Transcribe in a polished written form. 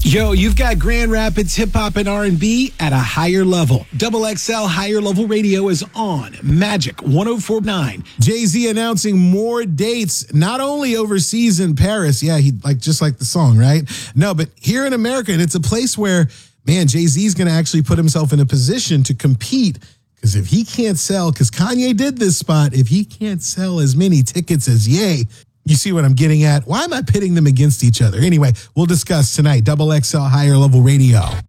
Yo, you've got Grand Rapids hip hop and R&B at a higher level. Double XL Higher Level Radio is on Magic 104.9. Jay-Z announcing more dates, not only overseas in Paris. Yeah, he just like the song, right? No, but here in America, and it's a place where, man, Jay-Z is going to actually put himself in a position to compete. Because if he can't sell, because Kanye did this spot, if he can't sell as many tickets as Ye, you see what I'm getting at? Why am I pitting them against each other? Anyway, we'll discuss tonight. Double XL Higher Level Radio.